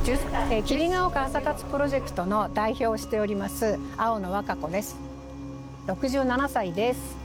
霧ヶ丘朝活プロジェクトの代表をしております青野和歌子です。67歳です。